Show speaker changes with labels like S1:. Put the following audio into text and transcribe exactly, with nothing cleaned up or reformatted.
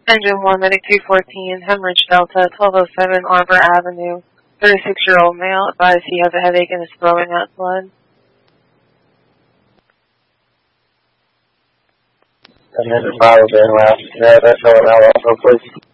S1: Engine one, Medic two fourteen, Hemorrhage Delta, twelve oh seven Arbor Avenue. thirty-six-year-old male, advised he has a headache and is throwing out blood.
S2: And then the file being left. Yeah, that's all now also, please.